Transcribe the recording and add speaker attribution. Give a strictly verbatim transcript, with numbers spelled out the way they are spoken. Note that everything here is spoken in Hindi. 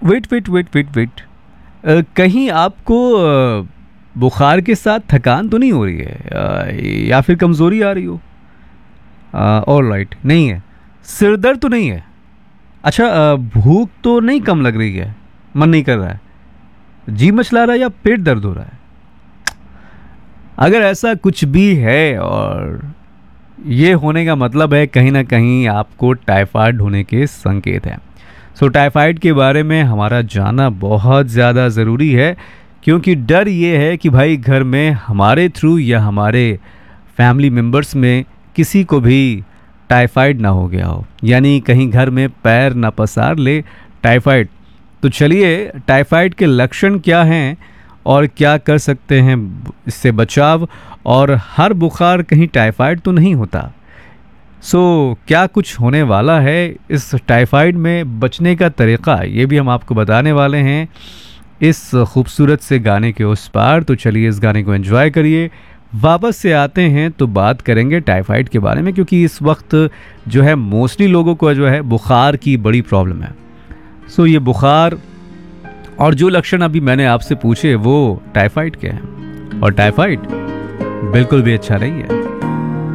Speaker 1: Wait wait wait wait wait कहीं आपको अ, बुखार के साथ थकान तो नहीं हो रही है, अ, या फिर कमज़ोरी आ रही हो? ऑल राइट, नहीं है। सिर दर्द तो नहीं है? अच्छा, अ, भूख तो नहीं कम लग रही है, मन नहीं कर रहा है, जी मचला रहा है या पेट दर्द हो रहा है? अगर ऐसा कुछ भी है और ये होने का मतलब है कहीं ना कहीं आपको टाइफाइड होने के संकेत हैं। सो टाइफाइड के बारे में हमारा जानना बहुत ज़्यादा ज़रूरी है, क्योंकि डर ये है कि भाई घर में हमारे थ्रू या हमारे फैमिली मेम्बर्स में किसी को भी टाइफाइड ना हो गया हो, यानी कहीं घर में पैर ना पसार ले टाइफाइड। तो चलिए, टाइफाइड के लक्षण क्या हैं और क्या कर सकते हैं इससे बचाव, और हर बुखार कहीं टाइफाइड तो नहीं होता। सो so, क्या कुछ होने वाला है इस टाइफाइड में बचने का तरीक़ा, ये भी हम आपको बताने वाले हैं इस खूबसूरत से गाने के उस पार। तो चलिए इस गाने को एंजॉय करिए, वापस से आते हैं तो बात करेंगे टाइफाइड के बारे में, क्योंकि इस वक्त जो है मोस्टली लोगों को जो है बुखार की बड़ी प्रॉब्लम है। सो so, ये बुखार और जो लक्षण अभी मैंने आपसे पूछे वो टाइफाइड के हैं, और टाइफाइड बिल्कुल भी अच्छा नहीं है।